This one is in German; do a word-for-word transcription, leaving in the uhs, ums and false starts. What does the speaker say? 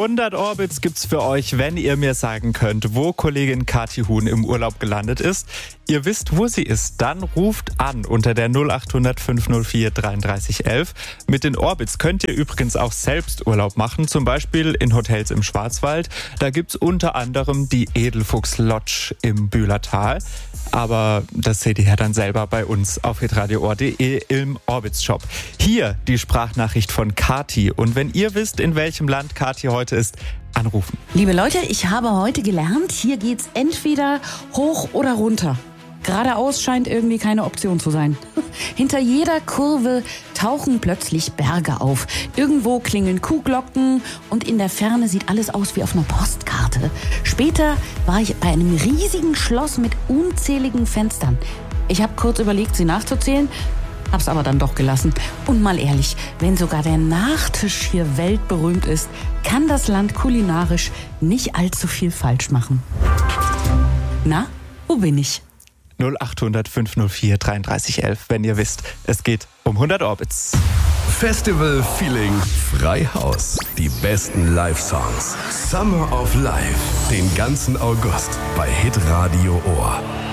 hundert Orbits gibt's für euch, wenn ihr mir sagen könnt, wo Kollegin Kathi Huhn im Urlaub gelandet ist. Ihr wisst, wo sie ist, dann ruft an unter der null acht hundert fünfhundertvier dreiunddreißig elf. Mit den Orbits könnt ihr übrigens auch selbst Urlaub machen, zum Beispiel in Hotels im Schwarzwald. Da gibt's unter anderem die Edelfuchs Lodge im Bühlertal. Aber das seht ihr ja dann selber bei uns auf hitradio punkt o r punkt de im Orbits-Shop. Hier die Sprachnachricht von Kathi. Und wenn ihr wisst, in welchem Land Kathi heute ist, anrufen. Liebe Leute, ich habe heute gelernt, hier geht's entweder hoch oder runter. Geradeaus scheint irgendwie keine Option zu sein. Hinter jeder Kurve tauchen plötzlich Berge auf. Irgendwo klingeln Kuhglocken und in der Ferne sieht alles aus wie auf einer Postkarte. Später war ich bei einem riesigen Schloss mit unzähligen Fenstern. Ich habe kurz überlegt, sie nachzuzählen, hab's aber dann doch gelassen. Und mal ehrlich, wenn sogar der Nachtisch hier weltberühmt ist, kann das Land kulinarisch nicht allzu viel falsch machen. Na, wo bin ich? null acht hundert fünfhundertvier dreiunddreißig elf, wenn ihr wisst, es geht um hundert Orbits. Festival Feeling Freihaus. Die besten Live-Songs. Summer of Life. Den ganzen August bei Hitradio Ohr.